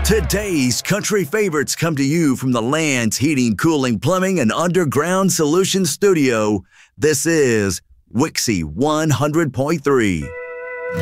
Today's country favorites come to you from the Land's Heating, Cooling, Plumbing, and Underground Solutions Studio. This is Wixie 100.3.